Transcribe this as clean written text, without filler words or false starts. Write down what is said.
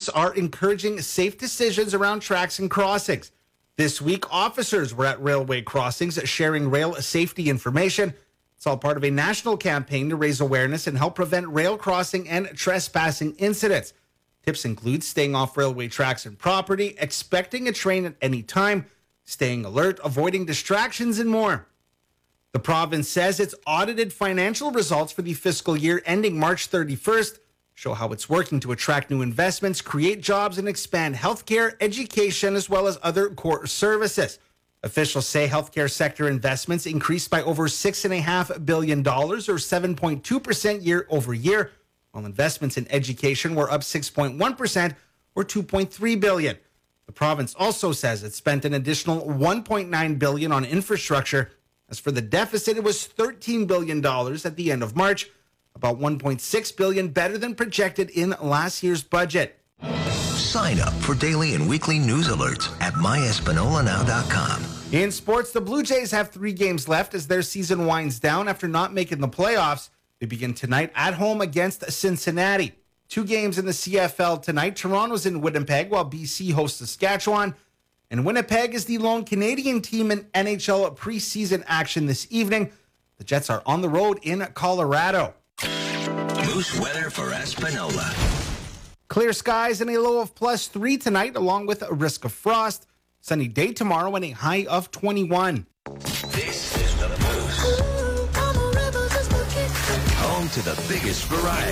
groups are encouraging safe decisions around tracks and crossings. This week, officers were at railway crossings sharing rail safety information. It's all part of a national campaign to raise awareness and help prevent rail crossing and trespassing incidents. Tips include staying off railway tracks and property, expecting a train at any time, staying alert, avoiding distractions, and more. The province says its audited financial results for the fiscal year ending March 31st show how it's working to attract new investments, create jobs, and expand healthcare, education, as well as other core services. Officials say healthcare sector investments increased by over $6.5 billion, or 7.2% year over year, while investments in education were up 6.1%, or $2.3 billion. The province also says it spent an additional $1.9 billion on infrastructure. As for the deficit, it was $13 billion at the end of March, about $1.6 billion better than projected in last year's budget. Sign up for daily and weekly news alerts at myespanolanow.com. In sports, the Blue Jays have 3 games left as their season winds down after not making the playoffs. They begin tonight at home against Cincinnati. 2 games in the CFL tonight. Toronto's in Winnipeg while BC hosts Saskatchewan. And Winnipeg is the lone Canadian team in NHL preseason action this evening. The Jets are on the road in Colorado. Moose weather for Espanola. Clear skies and a low of +3 tonight, along with a risk of frost. Sunny day tomorrow and a high of 21. This is the Moose. Home to the biggest variety.